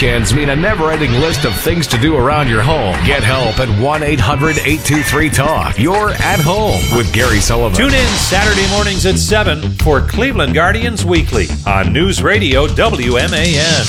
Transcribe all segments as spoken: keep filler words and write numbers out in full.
weekends mean a never-ending list of things to do around your home. Get help at one eight hundred eight two three talk. You're at home with Gary Sullivan. Tune in Saturday mornings at seven for Cleveland Guardians Weekly on News Radio W M A N.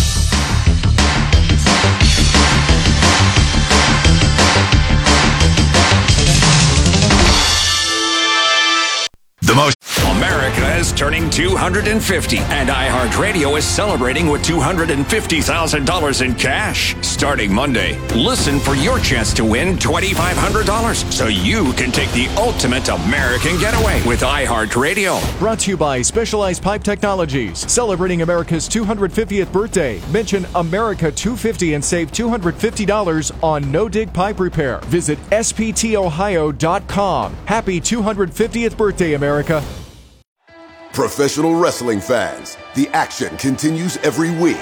The most America is turning two hundred fifty, and iHeartRadio is celebrating with two hundred fifty thousand dollars in cash. Starting Monday, listen for your chance to win two thousand five hundred dollars so you can take the ultimate American getaway with iHeartRadio. Brought to you by Specialized Pipe Technologies. Celebrating America's two hundred fiftieth birthday. Mention America two fifty and save two hundred fifty dollars on no-dig pipe repair. Visit S P T ohio dot com. Happy two hundred fiftieth birthday, America. Professional wrestling fans, the action continues every week.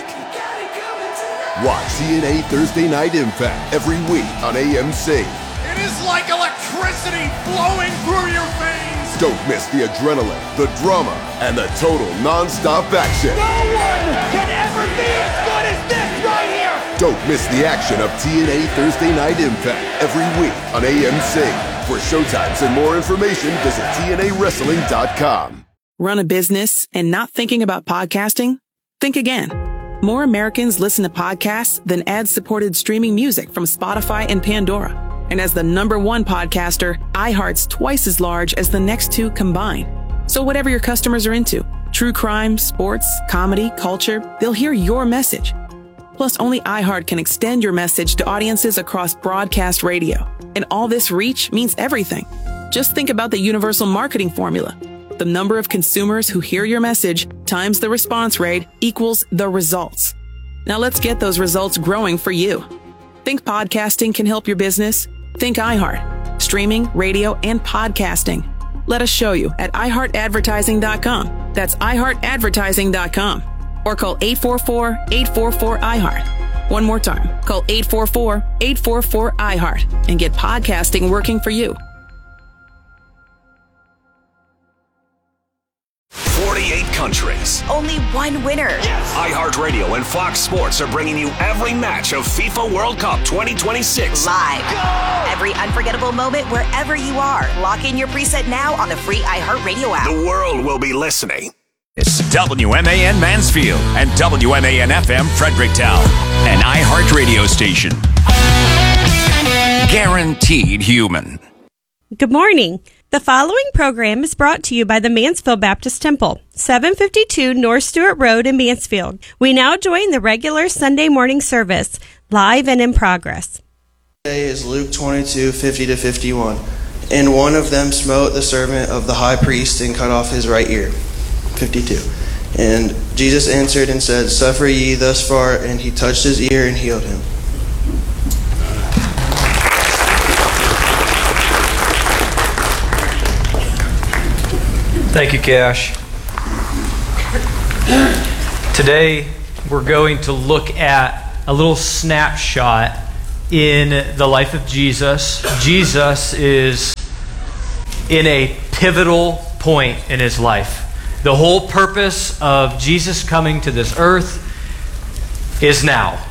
Watch T N A Thursday Night Impact every week on A M C. It is like electricity flowing through your veins. Don't miss the adrenaline, the drama, and the total non-stop action. No one can ever be as good as this right here. Don't miss the action of T N A Thursday Night Impact every week on A M C. For showtimes and more information, visit T N A wrestling dot com. Run a business and not thinking about podcasting? Think again. More Americans listen to podcasts than ad-supported streaming music from Spotify and Pandora. And as the number one podcaster, iHeart's twice as large as the next two combined. So whatever your customers are into, true crime, sports, comedy, culture, they'll hear your message. Plus, only iHeart can extend your message to audiences across broadcast radio. And all this reach means everything. Just think about the universal marketing formula. The number of consumers who hear your message times the response rate equals the results. Now let's get those results growing for you. Think podcasting can help your business? Think iHeart. Streaming, radio, and podcasting. Let us show you at i heart advertising dot com. That's i heart advertising dot com. Or call eight four four, eight four four, I heart. One more time. Call eight four four, eight four four, I heart and get podcasting working for you. forty-eight countries. Only one winner. Yes. iHeartRadio and Fox Sports are bringing you every match of FIFA World Cup twenty twenty-six. Live. Go! Every unforgettable moment wherever you are. Lock in your preset now on the free iHeartRadio app. The world will be listening. It's W M A N Mansfield and W M A N F M Fredericktown, an iHeartRadio station. Guaranteed human. Good morning. The following program is brought to you by the Mansfield Baptist Temple, seven fifty-two North Stewart Road in Mansfield. We now join the regular Sunday morning service, live and in progress. Today is Luke twenty-two, fifty to fifty-one. And one of them smote the servant of the high priest and cut off his right ear. fifty-two. And Jesus answered and said, Suffer ye thus far, and he touched his ear and healed him. Thank you, Cash. Today, we're going to look at a little snapshot in the life of Jesus. Jesus is in a pivotal point in his life. The whole purpose of Jesus coming to this earth is now.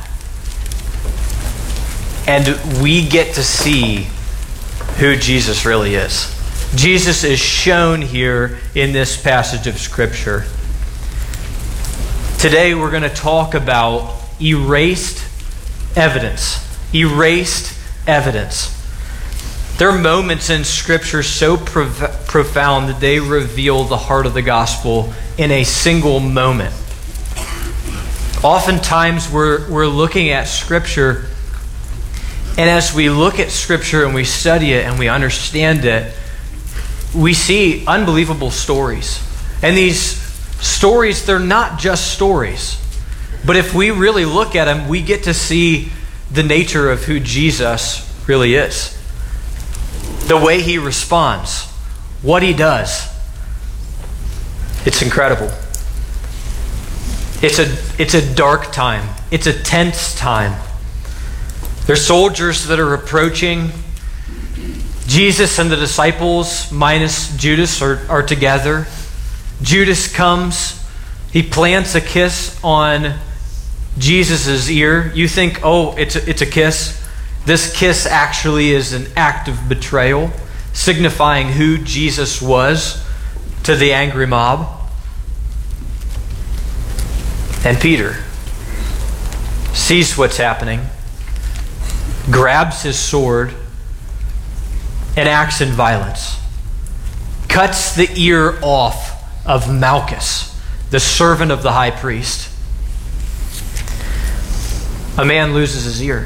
And we get to see who Jesus really is. Jesus is shown here in this passage of Scripture. Today we're going to talk about erased evidence. Erased evidence. There are moments in Scripture so prov- profound that they reveal the heart of the gospel in a single moment. Oftentimes we're, we're looking at Scripture, and as we look at Scripture and we study it and we understand it, we see unbelievable stories. And these stories, they're not just stories. But if we really look at them, we get to see the nature of who Jesus really is. The way he responds, what he does. It's incredible. It's a, it's a dark time. It's a tense time. There's soldiers that are approaching. Jesus and the disciples, minus Judas, are, are together. Judas comes. He plants a kiss on Jesus' ear. You think, oh, it's a, it's a kiss. This kiss actually is an act of betrayal, signifying who Jesus was to the angry mob. And Peter sees what's happening, grabs his sword, and acts in violence. Cuts the ear off of Malchus, the servant of the high priest. A man loses his ear.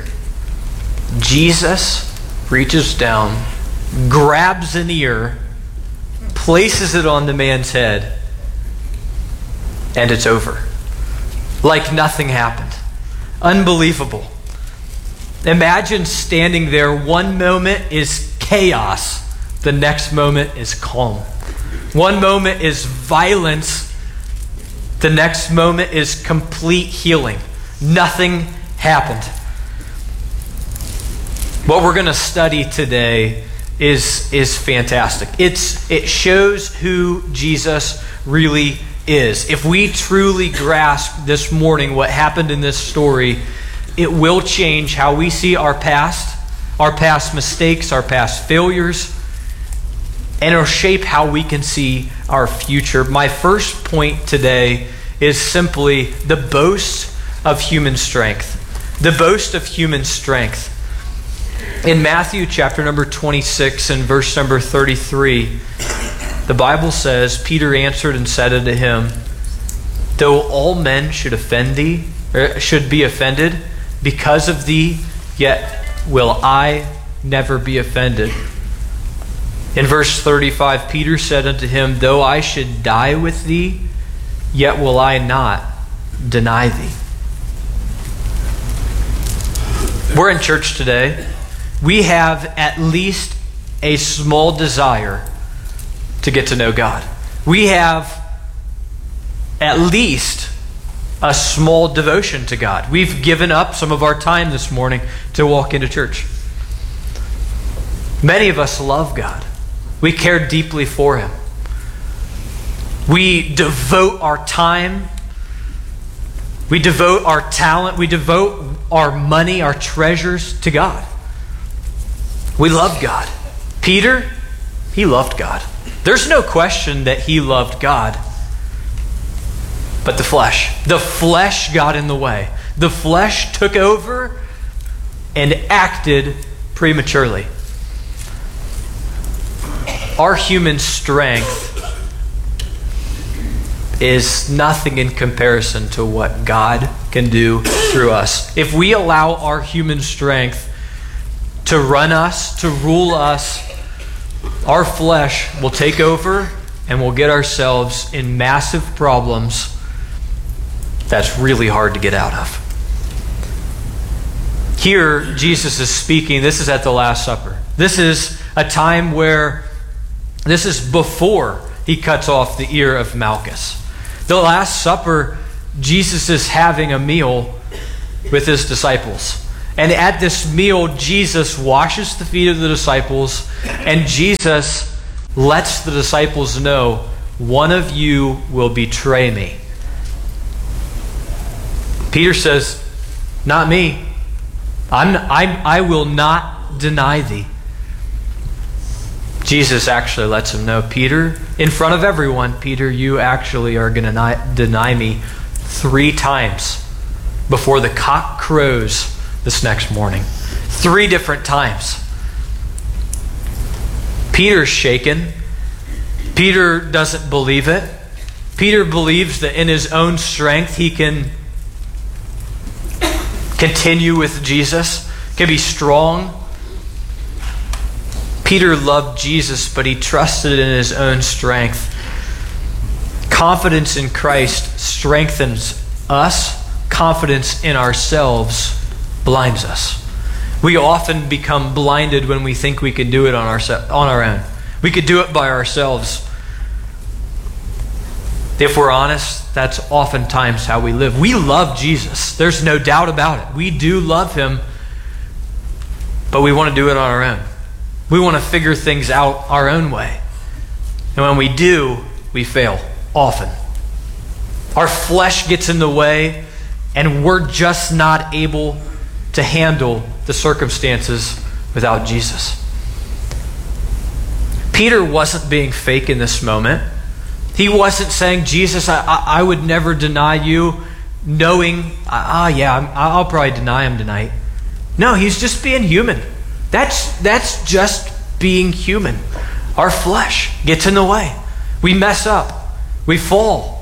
Jesus reaches down, grabs an ear, places it on the man's head, and it's over. Like nothing happened. Unbelievable. Imagine standing there. One moment is chaos. The next moment is calm. One moment is violence. The next moment is complete healing. Nothing happened. What we're going to study today is, is fantastic. It's, it shows who Jesus really is. If we truly grasp this morning what happened in this story, it will change how we see our past, our past mistakes, our past failures, and it'll shape how we can see our future. My first point today is simply the boast of human strength. The boast of human strength. In Matthew chapter number twenty-six and verse number thirty-three, the Bible says, Peter answered and said unto him, though all men should offend thee, or should be offended because of thee, yet will I never be offended. In verse thirty-five, Peter said unto him, though I should die with thee, yet will I not deny thee. We're in church today. We have at least a small desire to get to know God. We have at least a small devotion to God. We've given up some of our time this morning to walk into church. Many of us love God. We care deeply for Him. We devote our time. We devote our talent. We devote our money, our treasures to God. We love God. Peter, he loved God. There's no question that he loved God. But the flesh, the flesh got in the way. The flesh took over and acted prematurely. Our human strength is nothing in comparison to what God can do through us. If we allow our human strength to run us, to rule us, our flesh will take over and we'll get ourselves in massive problems that's really hard to get out of. Here, Jesus is speaking. This is at the Last Supper. This is a time where, this is before he cuts off the ear of Malchus. The Last Supper, Jesus is having a meal with his disciples. And at this meal, Jesus washes the feet of the disciples, and Jesus lets the disciples know, one of you will betray me. Peter says, not me. I'm, I'm, I will not deny thee. Jesus actually lets him know, Peter, in front of everyone, Peter, you actually are going to deny, deny me three times before the cock crows this next morning. Three different times. Peter's shaken. Peter doesn't believe it. Peter believes that in his own strength he can continue with Jesus, can be strong. Peter loved Jesus, but he trusted in his own strength. Confidence in Christ strengthens us. Confidence in ourselves blinds us. We often become blinded when we think we can do it on our, on our own. We could do it by ourselves. If we're honest, that's oftentimes how we live. We love Jesus. There's no doubt about it. We do love Him, but we want to do it on our own. We want to figure things out our own way. And when we do, we fail often. Our flesh gets in the way, and we're just not able to handle the circumstances without Jesus. Peter wasn't being fake in this moment. He wasn't saying, Jesus, I, I, I would never deny you, knowing, ah, yeah, I'm, I'll probably deny him tonight. No, he's just being human. That's, that's just being human. Our flesh gets in the way. We mess up. We fall.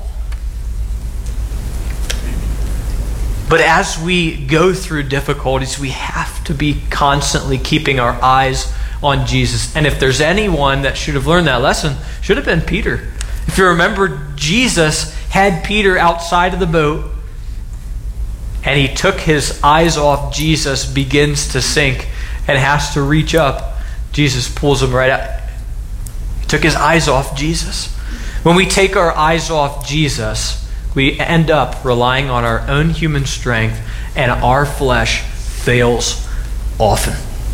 But as we go through difficulties, we have to be constantly keeping our eyes on Jesus. And if there's anyone that should have learned that lesson, should have been Peter. If you remember, Jesus had Peter outside of the boat, and he took his eyes off Jesus, begins to sink, and has to reach up. Jesus pulls him right out. He took his eyes off Jesus. When we take our eyes off Jesus, we end up relying on our own human strength, and our flesh fails often.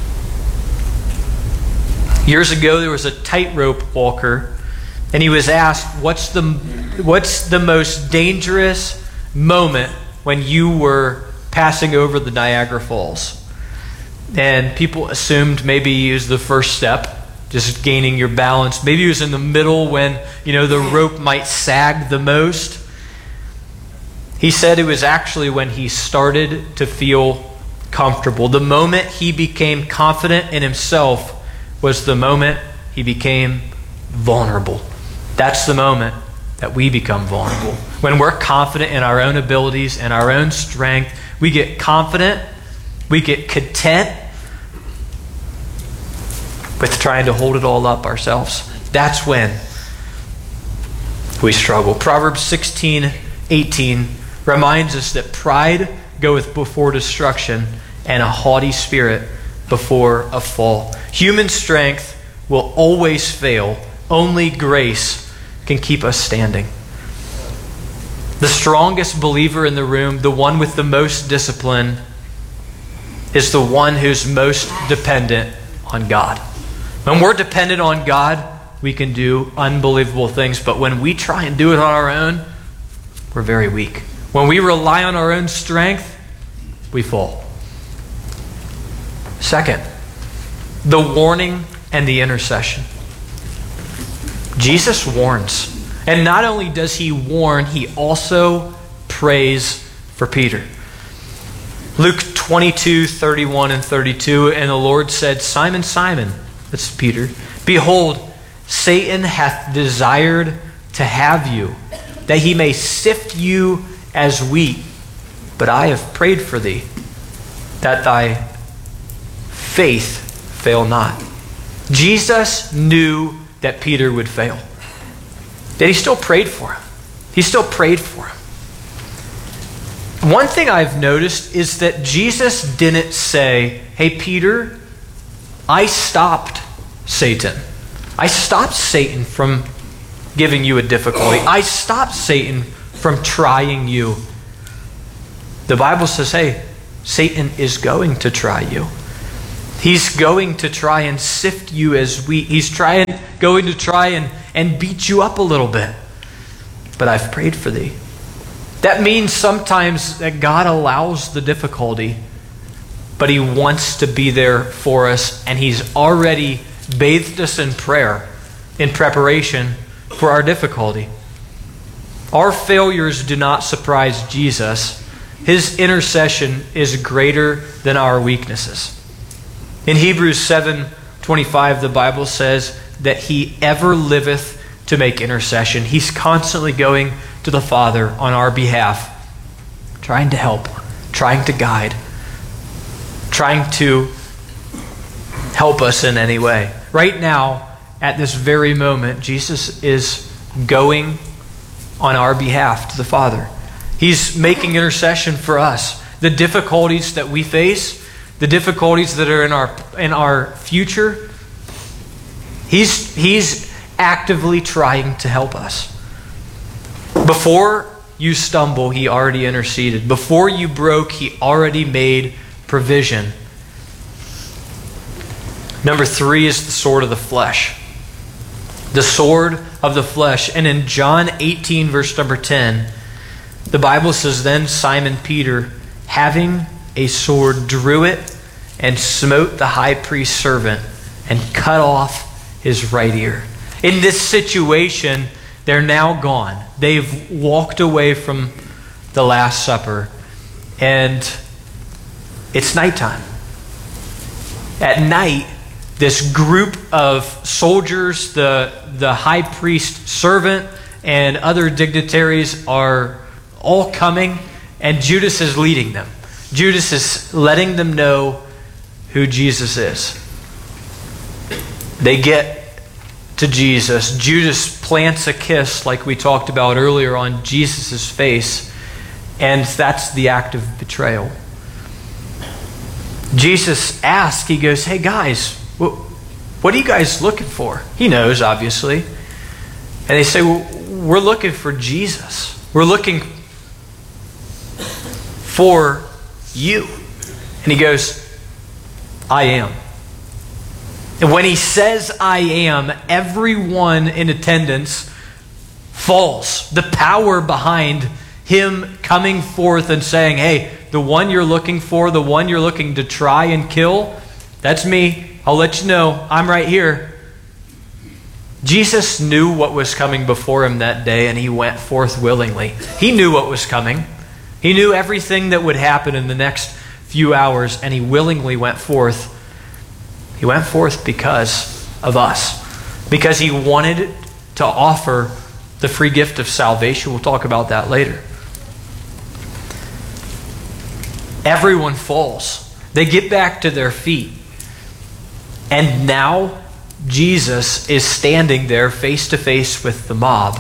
Years ago, there was a tightrope walker, and he was asked, what's the, what's the most dangerous moment when you were passing over the Niagara Falls? And people assumed maybe he was the first step, just gaining your balance. Maybe he was in the middle when, you know, the rope might sag the most. He said it was actually when he started to feel comfortable. The moment he became confident in himself was the moment he became vulnerable. That's the moment that we become vulnerable. When we're confident in our own abilities and our own strength, we get confident, we get content with trying to hold it all up ourselves. That's when we struggle. Proverbs sixteen eighteen reminds us that pride goeth before destruction, and a haughty spirit before a fall. Human strength will always fail. Only grace can keep us standing. The strongest believer in the room, the one with the most discipline, is the one who's most dependent on God. When we're dependent on God, we can do unbelievable things. But when we try and do it on our own, we're very weak. When we rely on our own strength, we fall. Second, the warning and the intercession. Jesus warns. And not only does he warn, he also prays for Peter. Luke twenty-two, thirty-one and thirty-two, and the Lord said, Simon, Simon, that's Peter, behold, Satan hath desired to have you, that he may sift you as wheat. But I have prayed for thee, that thy faith fail not. Jesus knew that Peter would fail. Yet he still prayed for him. He still prayed for him. One thing I've noticed is that Jesus didn't say, hey, Peter, I stopped Satan. I stopped Satan from giving you a difficulty. I stopped Satan from trying you. The Bible says, hey, Satan is going to try you. He's going to try and sift you as wheat. He's trying, going to try and, and beat you up a little bit. But I've prayed for thee. That means sometimes that God allows the difficulty, but he wants to be there for us, and he's already bathed us in prayer in preparation for our difficulty. Our failures do not surprise Jesus. His intercession is greater than our weaknesses. In Hebrews seven twenty-five, the Bible says that he ever liveth to make intercession. He's constantly going to the Father on our behalf, trying to help, trying to guide, trying to help us in any way. Right now, at this very moment, Jesus is going on our behalf to the Father. He's making intercession for us. The difficulties that we face, the difficulties that are in our in our future, he's he's actively trying to help us. Before you stumble, he already interceded. Before you broke, he already made provision. Number three is the sword of the flesh. The sword of the flesh. And in John eighteen, verse number ten, The Bible says, then Simon Peter, having a sword, drew it and smote the high priest's servant and cut off his right ear. In this situation, they're now gone. They've walked away from the Last Supper, and it's nighttime. At night, this group of soldiers, the, the high priest's servant, and other dignitaries are all coming, and Judas is leading them. Judas is letting them know who Jesus is. They get to Jesus. Judas plants a kiss, like we talked about earlier, on Jesus' face, and that's the act of betrayal. Jesus asks, he goes, hey guys, what, what are you guys looking for? He knows, obviously. And they say, well, we're looking for Jesus. We're looking for you. And he goes, I am. And when he says I am, everyone in attendance falls. The power behind him coming forth and saying, hey, the one you're looking for, the one you're looking to try and kill, that's me. I'll let you know. I'm right here. Jesus knew what was coming before him that day, and he went forth willingly. He knew what was coming. He knew everything that would happen in the next few hours, and he willingly went forth. He went forth because of us. Because he wanted to offer the free gift of salvation. We'll talk about that later. Everyone falls. They get back to their feet. And now Jesus is standing there face to face with the mob.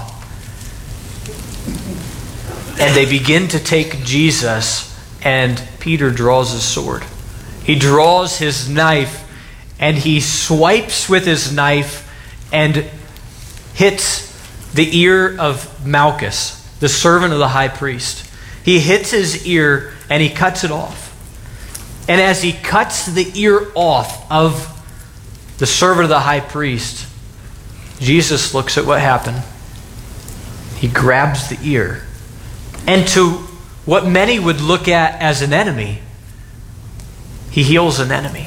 And they begin to take Jesus, and Peter draws his sword. He draws his knife, and he swipes with his knife and hits the ear of Malchus, the servant of the high priest. He hits his ear and he cuts it off. And as he cuts the ear off of the servant of the high priest, Jesus looks at what happened. He grabs the ear. And to what many would look at as an enemy, he heals an enemy.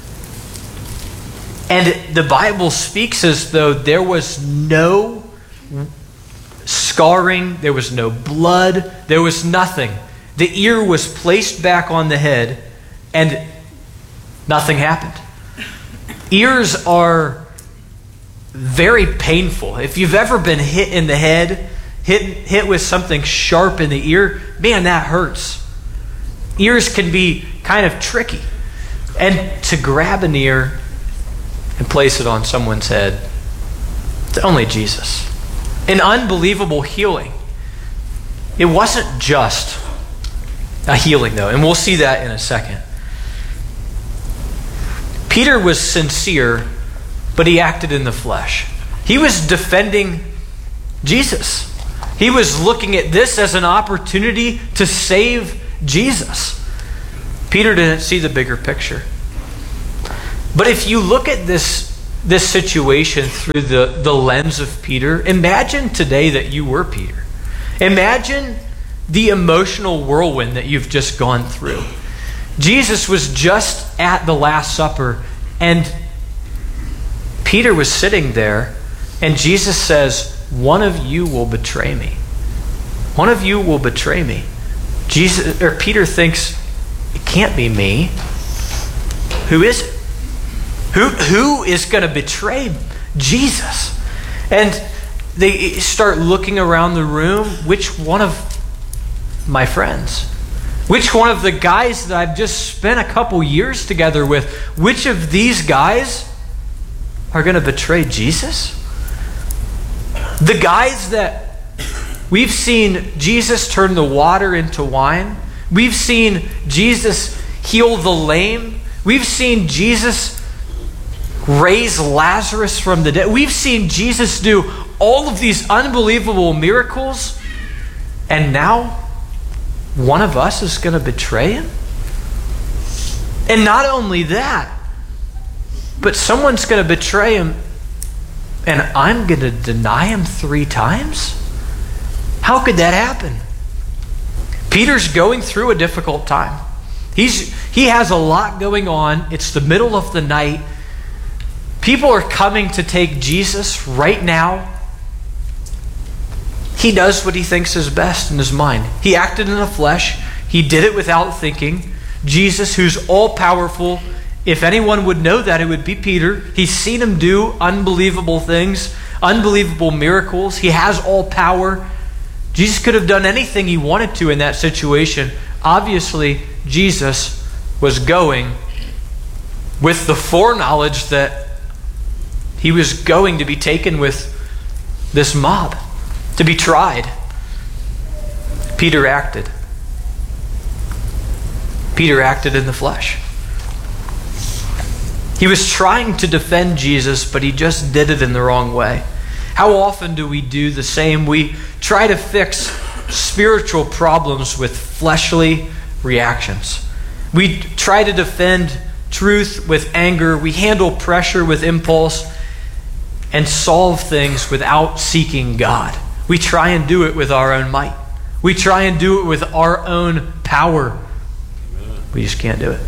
And the Bible speaks as though there was no scarring, there was no blood, there was nothing. The ear was placed back on the head, and nothing happened. Ears are very painful. If you've ever been hit in the head, hit, hit with something sharp in the ear, man, that hurts. Ears can be kind of tricky. And to grab an ear and place it on someone's head, it's only Jesus. An unbelievable healing. It wasn't just a healing, though, and we'll see that in a second. Peter was sincere, but he acted in the flesh. He was defending Jesus. He was looking at this as an opportunity to save Jesus. Peter didn't see the bigger picture. But if you look at this, this situation through the, the lens of Peter, imagine today that you were Peter. Imagine the emotional whirlwind that you've just gone through. Jesus was just at the Last Supper, and Peter was sitting there, and Jesus says, one of you will betray me. One of you will betray me. Jesus or Peter thinks, it can't be me. Who is it? Who, who is going to betray Jesus? And they start looking around the room. Which one of my friends? Which one of the guys that I've just spent a couple years together with, which of these guys are going to betray Jesus? The guys that we've seen Jesus turn the water into wine. We've seen Jesus heal the lame. We've seen Jesus raise Lazarus from the dead. We've seen Jesus do all of these unbelievable miracles. And now one of us is going to betray him? And not only that, but someone's going to betray him and I'm going to deny him three times? How could that happen? Peter's going through a difficult time. He's, he has a lot going on. It's the middle of the night. People are coming to take Jesus right now. He does what he thinks is best in his mind. He acted in the flesh. He did it without thinking. Jesus, who's all-powerful, if anyone would know that, it would be Peter. He's seen him do unbelievable things, unbelievable miracles. He has all power. Jesus could have done anything he wanted to in that situation. Obviously, Jesus was going with the foreknowledge that he was going to be taken with this mob, to be tried. Peter acted. Peter acted in the flesh. He was trying to defend Jesus, but he just did it in the wrong way. How often do we do the same? We try to fix spiritual problems with fleshly reactions. We try to defend truth with anger. We handle pressure with impulse and solve things without seeking God. We try and do it with our own might. We try and do it with our own power. We just can't do it.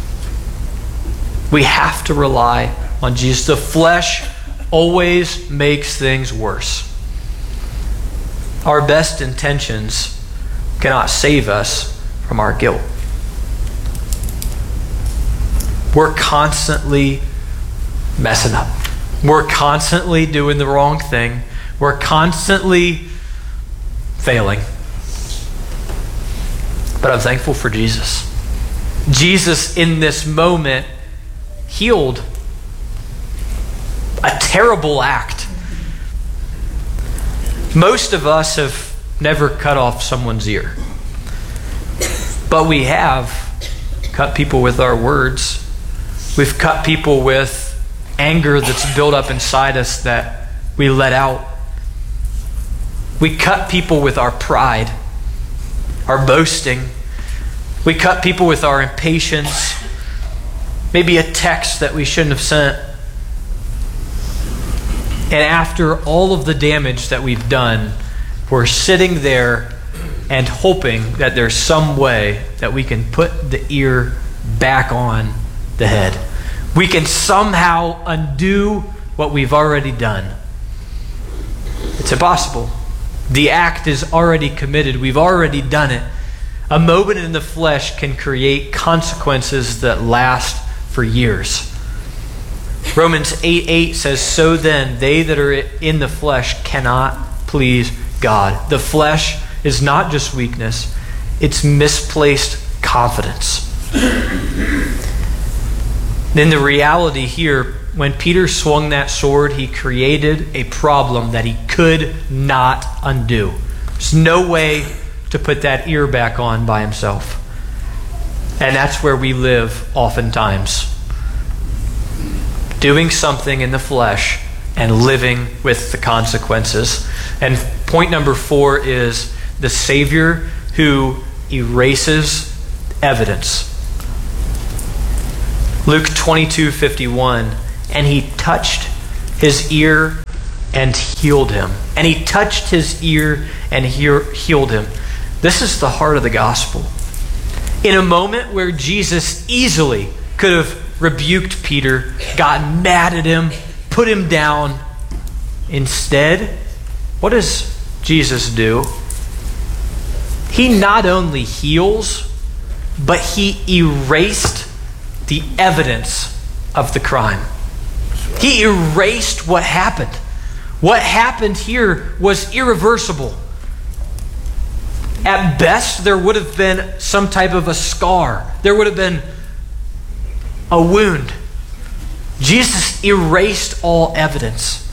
We have to rely on Jesus. The flesh always makes things worse. Our best intentions cannot save us from our guilt. We're constantly messing up. We're constantly doing the wrong thing. We're constantly failing. But I'm thankful for Jesus. Jesus, in this moment, healed a terrible act. Most of us have never cut off someone's ear. But we have cut people with our words. We've cut people with anger that's built up inside us that we let out. We cut people with our pride, our boasting. We cut people with our impatience. Maybe a text that we shouldn't have sent. And after all of the damage that we've done, we're sitting there and hoping that there's some way that we can put the ear back on the head. We can somehow undo what we've already done. It's impossible. The act is already committed. We've already done it. A moment in the flesh can create consequences that last for years. Romans eight eight says, "So then, they that are in the flesh cannot please God." The flesh is not just weakness, it's misplaced confidence. Then the reality here, when Peter swung that sword, he created a problem that he could not undo. There's no way to put that ear back on by himself. And that's where we live oftentimes. Doing something in the flesh and living with the consequences. And point number four is the Savior who erases evidence. Luke twenty-two fifty-one, and he touched his ear and healed him. And he touched his ear and he- healed him. This is the heart of the gospel. In a moment where Jesus easily could have rebuked Peter, got mad at him, put him down, instead, what does Jesus do? He not only heals, but he erased the evidence of the crime. He erased what happened. What happened here was irreversible. At best, there would have been some type of a scar. There would have been a wound. Jesus erased all evidence.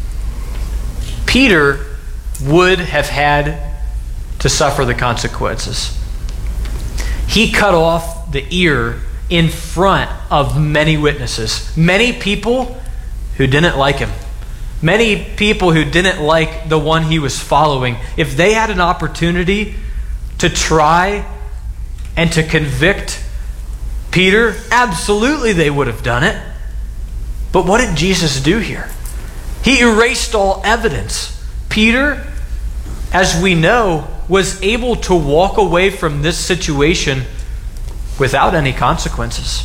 Peter would have had to suffer the consequences. He cut off the ear in front of many witnesses, many people who didn't like him, many people who didn't like the one he was following. If they had an opportunity to try and to convict Peter, absolutely they would have done it. But what did Jesus do here? He erased all evidence. Peter, as we know, was able to walk away from this situation without any consequences.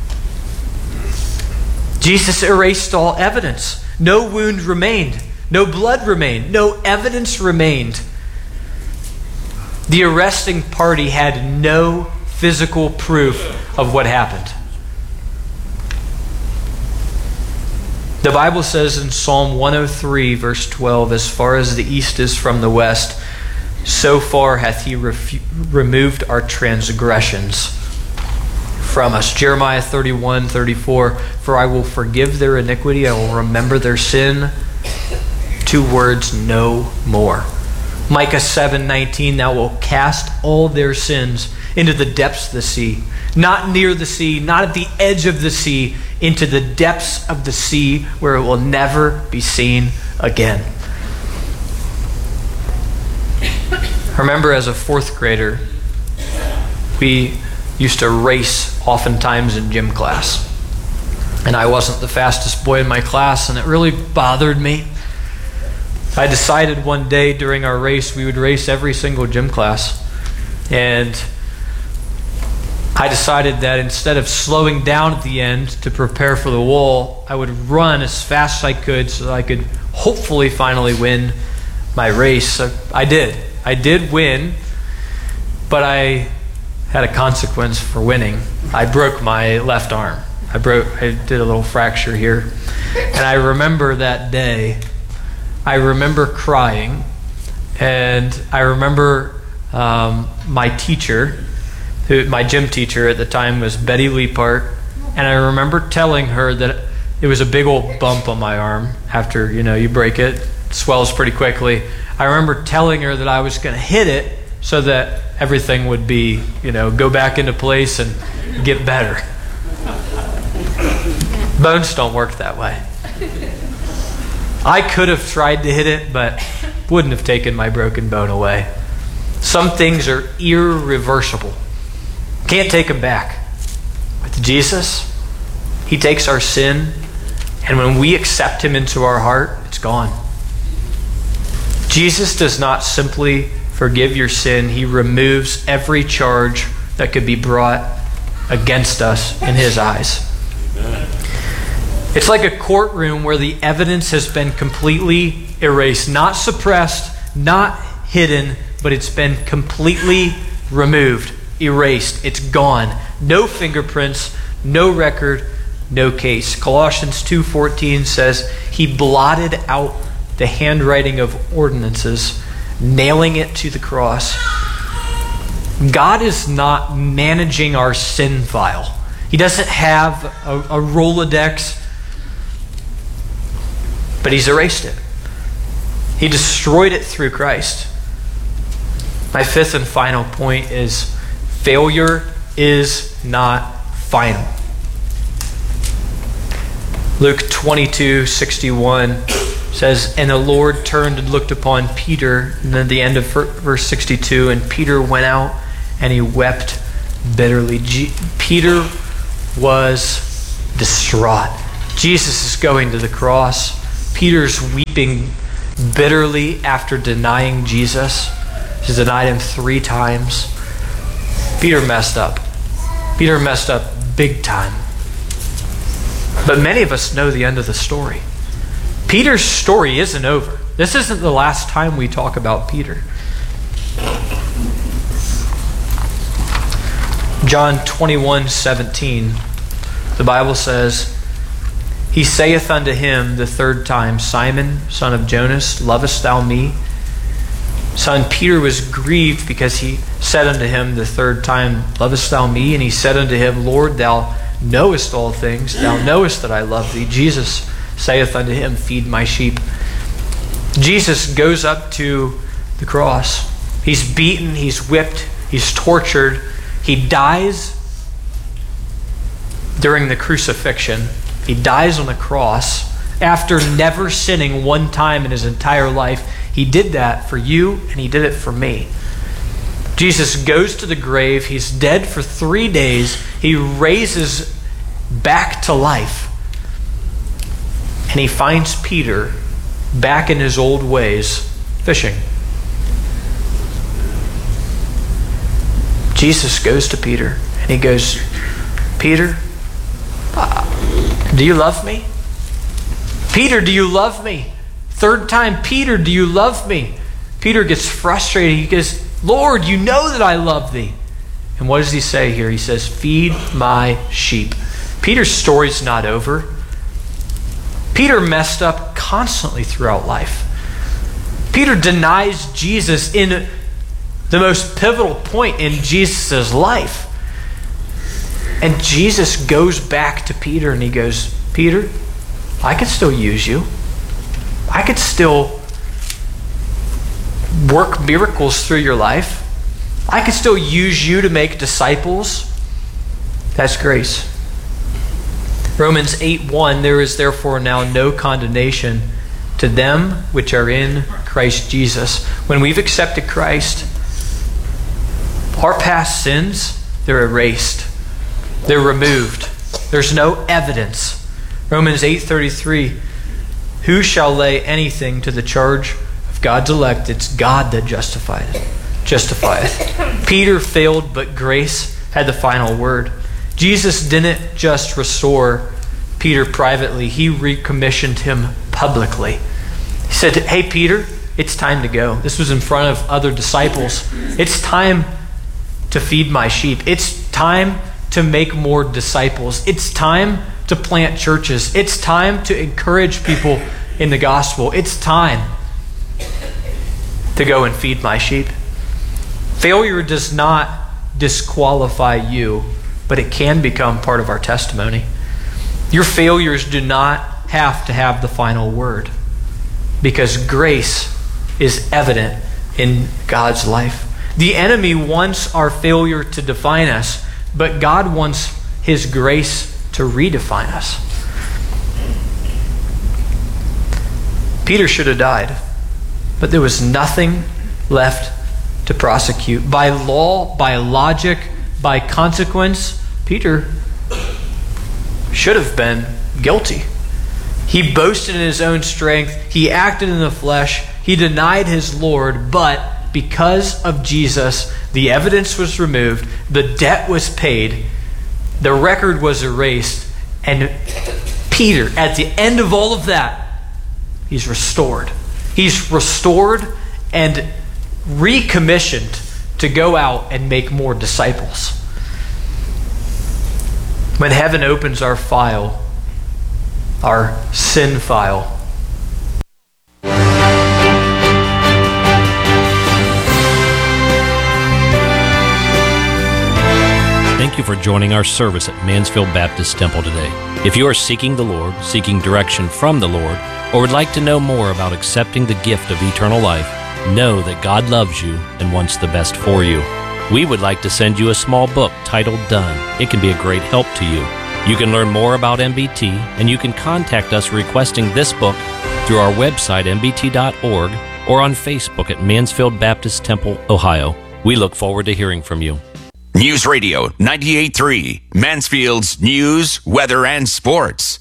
Jesus erased all evidence. No wound remained. No blood remained. No evidence remained. The arresting party had no physical proof of what happened. The Bible says in Psalm one oh three, verse twelve, as far as the east is from the west, so far hath he refu- removed our transgressions from us. Jeremiah thirty-one, thirty-four, for I will forgive their iniquity, I will remember their sin. Two words, no more. Micah seven, nineteen, thou wilt cast all their sins into the depths of the sea. Not near the sea, not at the edge of the sea, into the depths of the sea where it will never be seen again. I remember as a fourth grader, we used to race oftentimes in gym class. And I wasn't the fastest boy in my class, and it really bothered me. I decided one day during our race we would race every single gym class. And I decided that instead of slowing down at the end to prepare for the wall, I would run as fast as I could so that I could hopefully finally win my race. So I did. I did win, but I had a consequence for winning. I broke my left arm. I broke. I did a little fracture here. And I remember that day. I remember crying. And I remember um, my teacher, who, my gym teacher at the time was Betty Leapart, and I remember telling her that it was a big old bump on my arm. After, you know, you break it, it swells pretty quickly. I remember telling her that I was going to hit it so that everything would be, you know, go back into place and get better. Bones don't work that way. I could have tried to hit it, but wouldn't have taken my broken bone away. Some things are irreversible. Can't take them back. With Jesus, He takes our sin, and when we accept Him into our heart, it's gone. Jesus does not simply forgive your sin. He removes every charge that could be brought against us in His eyes. It's like a courtroom where the evidence has been completely erased. Not suppressed, not hidden, but it's been completely removed. Erased. It's gone. No fingerprints, no record, no case. Colossians two fourteen says He blotted out the handwriting of ordinances, nailing it to the cross. God is not managing our sin file. He doesn't have a, a Rolodex, but He's erased it. He destroyed it through Christ. My fifth and final point is failure is not final. Luke twenty-two sixty-one says, and the Lord turned and looked upon Peter, and then the end of verse sixty-two, and Peter went out and he wept bitterly. G- Peter was distraught. Jesus is going to the cross. Peter's weeping bitterly after denying Jesus. He's denied Him three times. Peter messed up. Peter messed up big time. But many of us know the end of the story. Peter's story isn't over. This isn't the last time we talk about Peter. John twenty-one seventeen, the Bible says, He saith unto him the third time, Simon, son of Jonas, lovest thou me? Son Peter was grieved because he said unto him the third time, lovest thou me? And he said unto him, Lord, thou knowest all things. Thou knowest that I love thee. Jesus saith unto him, feed my sheep. Jesus goes up to the cross. He's beaten, he's whipped, he's tortured. He dies during the crucifixion. He dies on the cross after never sinning one time in his entire life. He did that for you, and He did it for me. Jesus goes to the grave. He's dead for three days. He raises back to life. And he finds Peter back in his old ways, fishing. Jesus goes to Peter and he goes, Peter, uh, do you love me? Peter, do you love me? Third time, Peter, do you love me? Peter gets frustrated. He goes, Lord, you know that I love thee. And what does he say here? He says, feed my sheep. Peter's story's not over. Peter messed up constantly throughout life. Peter denies Jesus in the most pivotal point in Jesus' life. And Jesus goes back to Peter and he goes, Peter, I could still use you. I could still work miracles through your life. I could still use you to make disciples. That's grace. Romans eight one, there is therefore now no condemnation to them which are in Christ Jesus. When we've accepted Christ, our past sins, they're erased. They're removed. There's no evidence. Romans eight thirty-three, who shall lay anything to the charge of God's elect? It's God that justifieth. Justifieth. Peter failed, but grace had the final word. Jesus didn't just restore Peter privately. He recommissioned him publicly. He said, hey, Peter, it's time to go. This was in front of other disciples. It's time to feed my sheep. It's time to make more disciples. It's time to plant churches. It's time to encourage people in the gospel. It's time to go and feed my sheep. Failure does not disqualify you, but it can become part of our testimony. Your failures do not have to have the final word, because grace is evident in God's life. The enemy wants our failure to define us, but God wants His grace to redefine us. Peter should have died, but there was nothing left to prosecute. By law, by logic, by consequence, Peter should have been guilty. He boasted in his own strength. He acted in the flesh. He denied his Lord, but because of Jesus, the evidence was removed, the debt was paid, the record was erased, and Peter, at the end of all of that, he's restored. He's restored and recommissioned to go out and make more disciples. When heaven opens our file, our sin file, thank you for joining our service at Mansfield Baptist Temple today. If you are seeking the Lord, seeking direction from the Lord, or would like to know more about accepting the gift of eternal life, know that God loves you and wants the best for you. We would like to send you a small book titled Done. It can be a great help to you. You can learn more about M B T, and you can contact us requesting this book through our website, M B T dot org, or on Facebook at Mansfield Baptist Temple, Ohio. We look forward to hearing from you. News Radio ninety-eight point three, Mansfield's news, weather, and sports.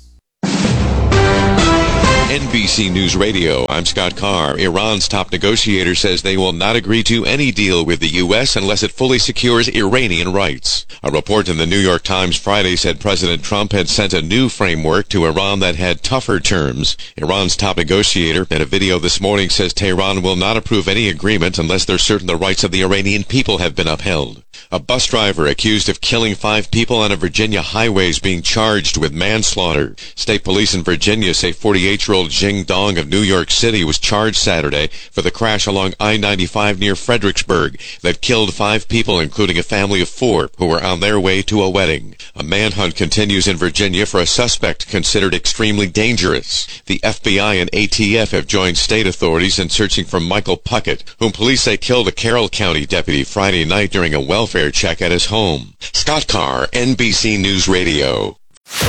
N B C News Radio, I'm Scott Carr. Iran's top negotiator says they will not agree to any deal with the U S unless it fully secures Iranian rights. A report in the New York Times Friday said President Trump had sent a new framework to Iran that had tougher terms. Iran's top negotiator in a video this morning says Tehran will not approve any agreement unless they're certain the rights of the Iranian people have been upheld. A bus driver accused of killing five people on a Virginia highway is being charged with manslaughter. State police in Virginia say forty-eight-year-old Jing Dong of New York City was charged Saturday for the crash along I ninety-five near Fredericksburg that killed five people, including a family of four who were on their way to a wedding. A manhunt continues in Virginia for a suspect considered extremely dangerous. The F B I and A T F have joined state authorities in searching for Michael Puckett, whom police say killed a Carroll County deputy Friday night during a welfare check at his home. Scott Carr, N B C News Radio.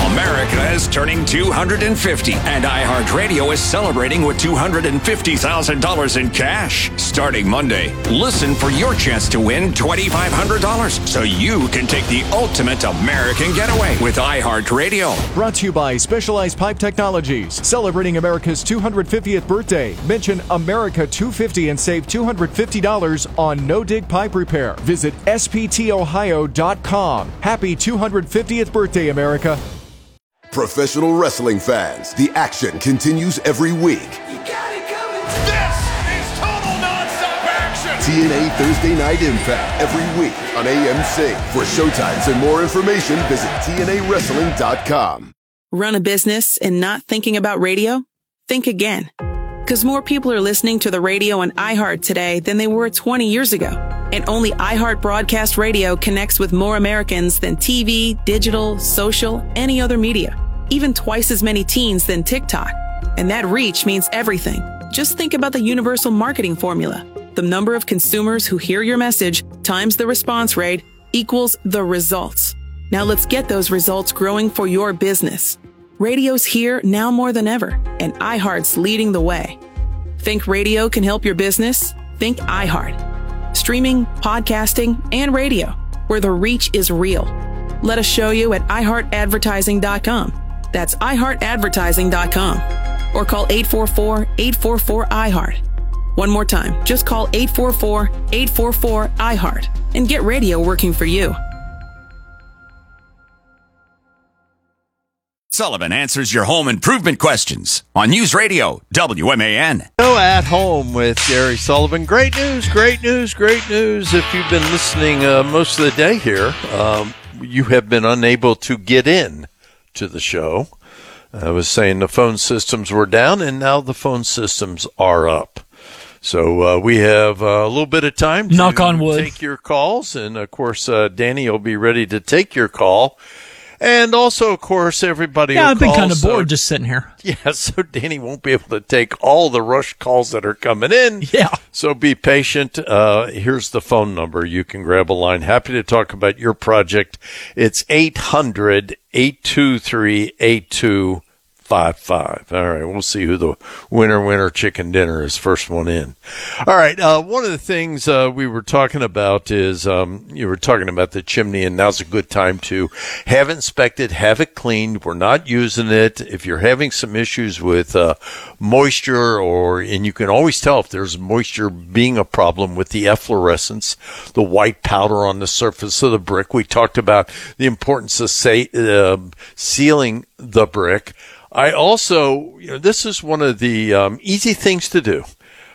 America is turning two hundred fifty, and iHeartRadio is celebrating with two hundred fifty thousand dollars in cash. Starting Monday, listen for your chance to win twenty-five hundred dollars so you can take the ultimate American getaway with iHeartRadio. Brought to you by Specialized Pipe Technologies, celebrating America's two hundred fiftieth birthday. Mention America two fifty and save two hundred fifty dollars on no-dig pipe repair. Visit S P T Ohio dot com. Happy two hundred fiftieth birthday, America. Professional wrestling fans, the action continues every week. You got it coming. This is total nonstop action. T N A Thursday Night Impact every week on A M C. For showtimes and more information, visit T N A wrestling dot com. Run a business and not thinking about radio? Think again. Because more people are listening to the radio on iHeart today than they were twenty years ago. And only iHeart Broadcast Radio connects with more Americans than T V, digital, social, any other media. Even twice as many teens than TikTok. And that reach means everything. Just think about the universal marketing formula. The number of consumers who hear your message times the response rate equals the results. Now let's get those results growing for your business. Radio's here now more than ever, and iHeart's leading the way. Think radio can help your business? Think iHeart. Streaming, podcasting, and radio, where the reach is real. Let us show you at i heart advertising dot com. That's i heart advertising dot com. Or call eight four four, eight four four, I heart. One more time, just call eight four four, eight four four, I heart and get radio working for you. Sullivan answers your home improvement questions on News Radio W M A N. So at home with Gary Sullivan. Great news, great news, great news. If you've been listening uh, most of the day here, um, you have been unable to get in to the show. I was saying the phone systems were down, and now the phone systems are up. So uh, we have uh, a little bit of time to knock on wood, take your calls, and of course, uh, Danny will be ready to take your call. And also, of course, everybody Yeah, will I've been call, kind of so, bored just sitting here. Yeah, so Danny won't be able to take all the rush calls that are coming in. Yeah. So be patient. Uh, here's the phone number. You can grab a line. Happy to talk about your project. It's eight hundred, eight two three, eight two five five. All right, we'll see who the winner, winner chicken dinner is, first one in. All right, uh, one of the things uh, we were talking about is um, you were talking about the chimney, and now's a good time to have it inspected, have it cleaned. We're not using it. If you're having some issues with uh, moisture, or and you can always tell if there's moisture being a problem with the efflorescence, the white powder on the surface of the brick. We talked about the importance of say, uh, sealing the brick. I also, you know, this is one of the um, easy things to do,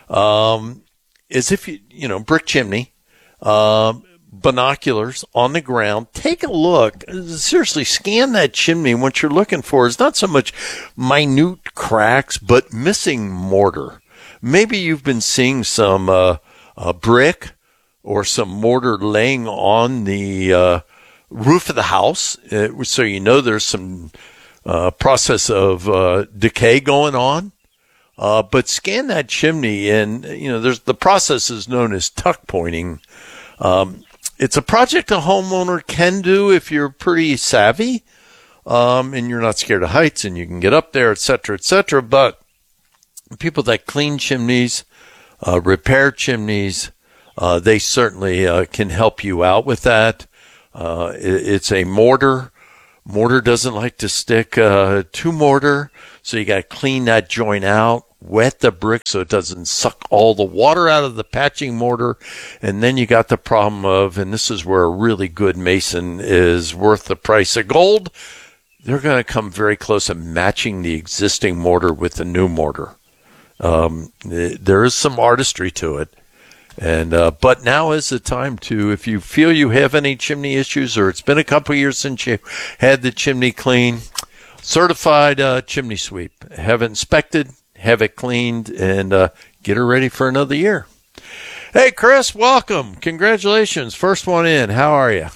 um, is if you, you know, brick chimney, um, binoculars on the ground, take a look, seriously scan that chimney. What you're looking for is not so much minute cracks, but missing mortar. Maybe you've been seeing some uh, uh, brick or some mortar laying on the uh, roof of the house, uh, so you know there's some Uh, process of uh, decay going on, uh, but scan that chimney, and you know there's the process is known as tuck pointing. Um, it's a project a homeowner can do if you're pretty savvy, um, and you're not scared of heights, and you can get up there, et cetera, et cetera. But people that clean chimneys, uh, repair chimneys, uh, they certainly uh, can help you out with that. Uh, it, it's a mortar. Mortar doesn't like to stick uh, to mortar, so you got to clean that joint out, wet the brick so it doesn't suck all the water out of the patching mortar, and then you got the problem of, and this is where a really good mason is worth the price of gold, they're going to come very close to matching the existing mortar with the new mortar. Um, there is some artistry to it. And uh, but now is the time to, if you feel you have any chimney issues, or it's been a couple of years since you had the chimney clean, certified uh, chimney sweep. Have it inspected, have it cleaned, and uh, get her ready for another year. Hey, Chris, welcome. Congratulations. First one in. How are you?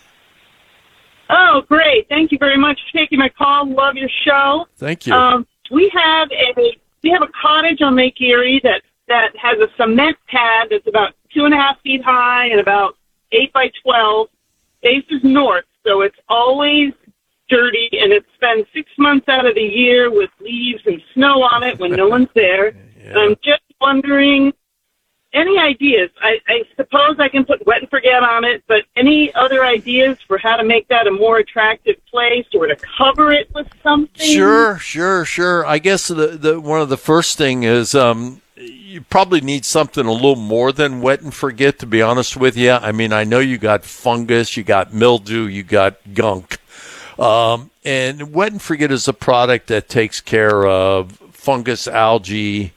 Oh, great. Thank you very much for taking my call. Love your show. Thank you. Um, we have a we have a cottage on Lake Erie that that has a cement pad that's about two and a half feet high and about eight by twelve, faces north, so it's always dirty, and it spends six months out of the year with leaves and snow on it when no one's there. Yeah. And I'm just wondering, any ideas? I, I suppose I can put wet and forget on it, but any other ideas for how to make that a more attractive place or to cover it with something? Sure, sure, sure. I guess the, the one of the first thing is um, you probably need something a little more than wet and forget, to be honest with you. I mean, I know you got fungus, you got mildew, you got gunk. Um, and wet and forget is a product that takes care of fungus, algae,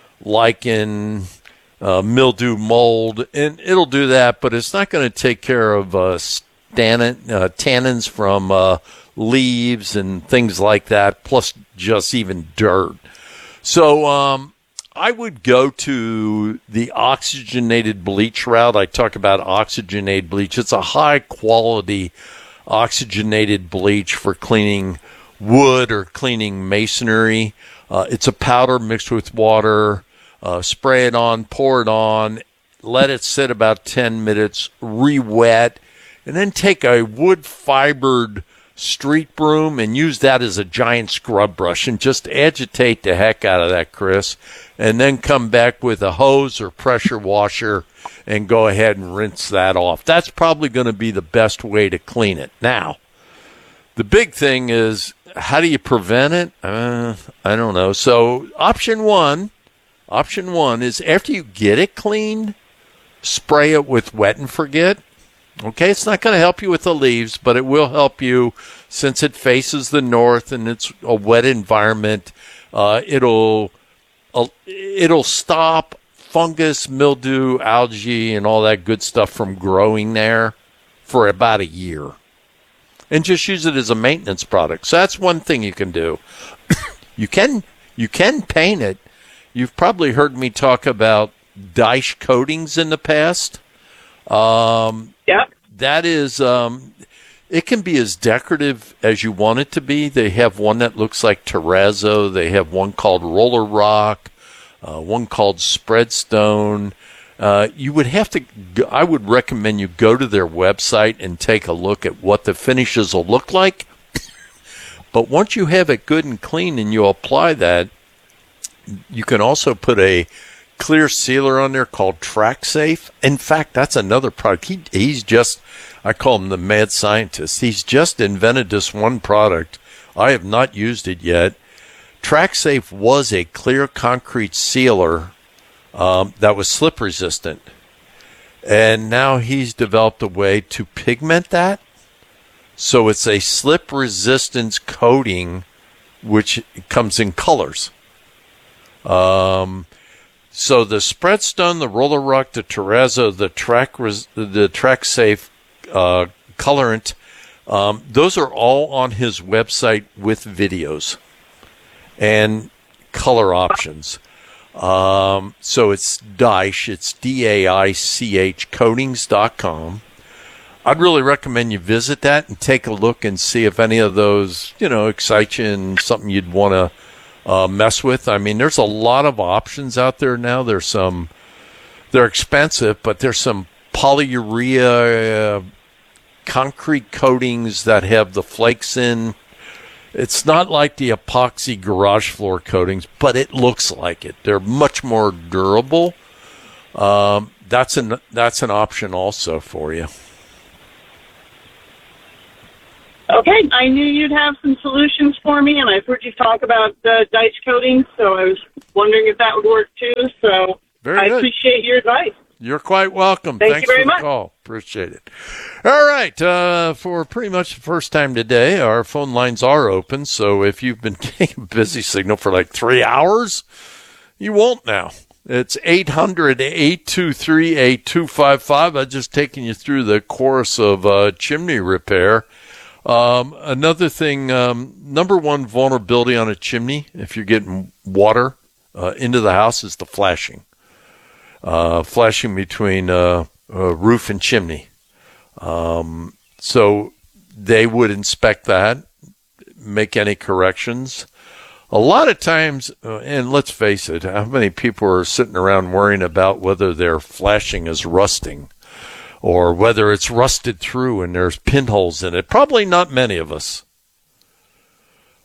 lichen, uh, mildew, mold, and it'll do that, but it's not going to take care of uh, stannin, uh, tannins from uh, leaves and things like that, plus just even dirt. So um, I would go to the oxygenated bleach route. I talk about oxygenated bleach. It's a high-quality oxygenated bleach for cleaning wood or cleaning masonry. Uh, it's a powder mixed with water. Uh, spray it on, pour it on, let it sit about ten minutes, re-wet, and then take a wood-fibered street broom and use that as a giant scrub brush and just agitate the heck out of that, Chris, and then come back with a hose or pressure washer and go ahead and rinse that off. That's probably going to be the best way to clean it. Now, the big thing is, how do you prevent it? Uh, I don't know. So option one, option one is after you get it cleaned, spray it with wet and forget. Okay, it's not going to help you with the leaves, but it will help you since it faces the north and it's a wet environment. Uh, it'll uh, it'll stop fungus, mildew, algae, and all that good stuff from growing there for about a year. And just use it as a maintenance product. So that's one thing you can do. you can you can paint it. You've probably heard me talk about Daesh coatings in the past. Um, yeah. That is, um, it can be as decorative as you want it to be. They have one that looks like terrazzo. They have one called roller rock, uh, one called spreadstone. Uh, you would have to, I would recommend you go to their website and take a look at what the finishes will look like. But once you have it good and clean and you apply that, you can also put a clear sealer on there called TrackSafe. In fact, that's another product. He, he's just, I call him the mad scientist. He's just invented this one product. I have not used it yet. TrackSafe was a clear concrete sealer um, that was slip resistant. And now he's developed a way to pigment that. So it's a slip resistance coating, which comes in colors. Um, So the Spreadstone, the Roller Rock, the Terrazzo, the Track, the TrackSafe uh, colorant, um, those are all on his website with videos and color options. Um, so it's Daesh, it's D A I C H coatings dot com. I'd really recommend you visit that and take a look and see if any of those, you know, excite you and something you'd want to Uh, mess with. I mean, there's a lot of options out there now. There's some, they're expensive, but there's some polyurea uh, concrete coatings that have the flakes in. It's not like the epoxy garage floor coatings, but it looks like it. They're much more durable. Um, that's an that's an option also for you. Okay, I knew you'd have some solutions for me, and I've heard you talk about uh, Daesh coatings, so I was wondering if that would work too. So Very I good. appreciate your advice. You're quite welcome. Thank Thanks you very for the much. call. Appreciate it. All right. Uh, for pretty much the first time today, our phone lines are open. So if you've been getting a busy signal for like three hours, you won't now. It's eight hundred, eight two three, eight two five five. I've just taken you through the course of uh, chimney repair. Um, another thing, um, number one vulnerability on a chimney, if you're getting water uh, into the house, is the flashing. Uh, flashing between uh, uh, roof and chimney. Um, so they would inspect that, make any corrections. A lot of times, uh, and let's face it, how many people are sitting around worrying about whether their flashing is rusting or whether it's rusted through and there's pinholes in it? Probably not many of us.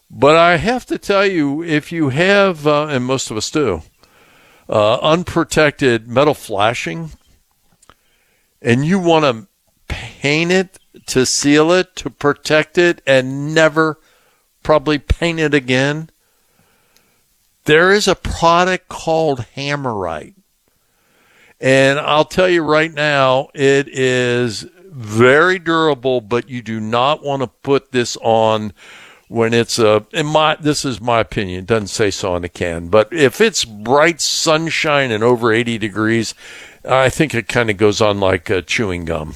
But I have to tell you, if you have, uh, and most of us do, uh, unprotected metal flashing, and you want to paint it to seal it, to protect it, and never probably paint it again, there is a product called Hammerite. And I'll tell you right now, it is very durable, but you do not want to put this on when it's a, in my, this is my opinion, it doesn't say so on the can, but if it's bright sunshine and over eighty degrees, I think it kind of goes on like uh, chewing gum.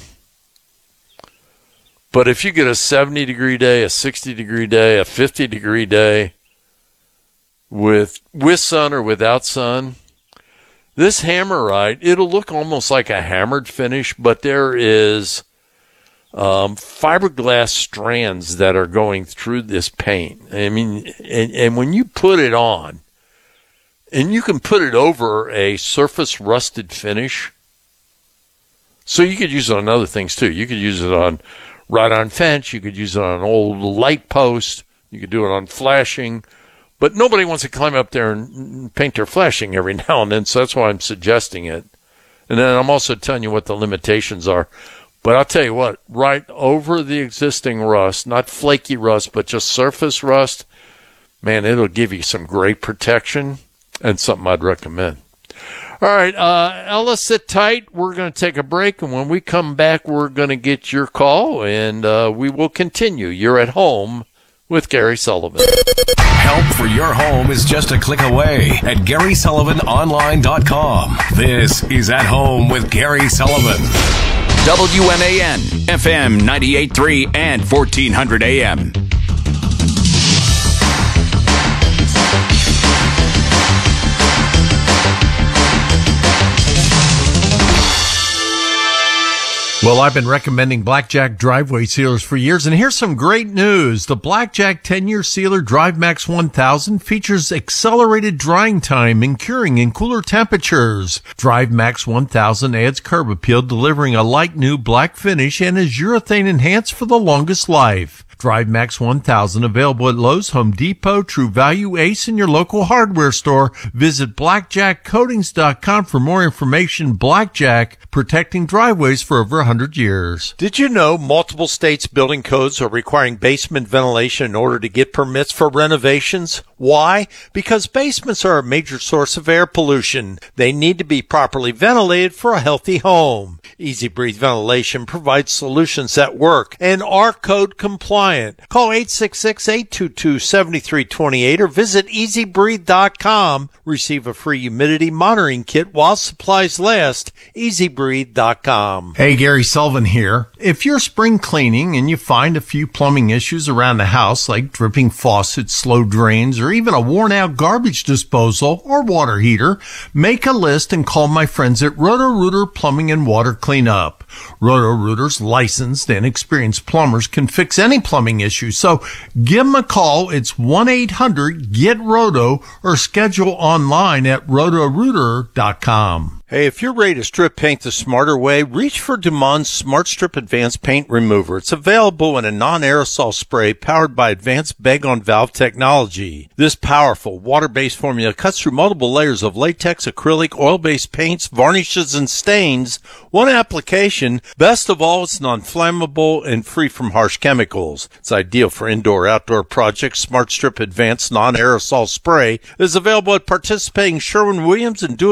But if you get a seventy degree day, a sixty degree day, a fifty degree day, with with sun or without sun, this Hammerite, it'll look almost like a hammered finish, but there is um, fiberglass strands that are going through this paint. I mean, and, and when you put it on, and you can put it over a surface rusted finish, so you could use it on other things too. You could use it on wrought-iron fence, you could use it on an old light post, you could do it on flashing. But nobody wants to climb up there and paint their flashing every now and then, so that's why I'm suggesting it. And then I'm also telling you what the limitations are. But I'll tell you what, right over the existing rust, not flaky rust, but just surface rust, man, it'll give you some great protection and something I'd recommend. All right, uh, Ella, sit tight. We're going to take a break, and when we come back, we're going to get your call, and uh, we will continue. You're at home with Gary Sullivan. Help for your home is just a click away at Gary Sullivan Online dot com. This is At Home with Gary Sullivan. W M A N, F M ninety-eight point three and fourteen hundred A M. Well, I've been recommending Blackjack driveway sealers for years, and here's some great news. The Blackjack ten-year sealer DriveMax one thousand features accelerated drying time and curing in cooler temperatures. DriveMax one thousand adds curb appeal, delivering a light new black finish, and is urethane enhanced for the longest life. DriveMax one thousand available at Lowe's, Home Depot, True Value, Ace, and your local hardware store. Visit blackjack coatings dot com for more information. Blackjack, protecting driveways for over one hundred years. Did you know multiple states' building codes are requiring basement ventilation in order to get permits for renovations? Why? Because basements are a major source of air pollution. They need to be properly ventilated for a healthy home. Easy Breathe Ventilation provides solutions that work and are code compliant. Call eight six six, eight two two, seven three two eight or visit easy breathe dot com. Receive a free humidity monitoring kit while supplies last. easy breathe dot com. Hey, Gary Sullivan here. If you're spring cleaning and you find a few plumbing issues around the house like dripping faucets, slow drains, or even a worn-out garbage disposal or water heater, make a list and call my friends at Roto-Rooter Plumbing and Water Cleanup. Roto-Rooter's licensed and experienced plumbers can fix any plumbing issue, so give them a call. It's one eight hundred get roto or schedule online at roto rooter dot com. Hey, if you're ready to strip paint the smarter way, reach for Dumont Smart Strip Advanced Paint Remover. It's available in a non-aerosol spray powered by advanced bag-on-valve technology. This powerful water-based formula cuts through multiple layers of latex, acrylic, oil-based paints, varnishes, and stains. One application. Best of all, it's non-flammable and free from harsh chemicals. It's ideal for indoor-outdoor projects. Smart Strip Advanced Non-Aerosol Spray is available at participating Sherwin-Williams and Do